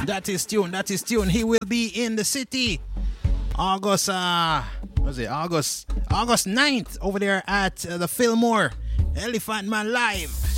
That is tune. That is tune. He will be in the city August 9th over there at the Fillmore. Elephant Man Live.